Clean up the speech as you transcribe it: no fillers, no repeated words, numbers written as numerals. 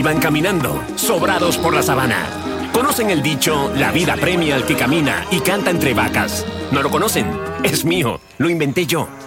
iban caminando, sobrados por la sabana. ¿Conocen el dicho, la vida premia al que camina y canta entre vacas? ¿No lo conocen? Es mío, lo inventé yo.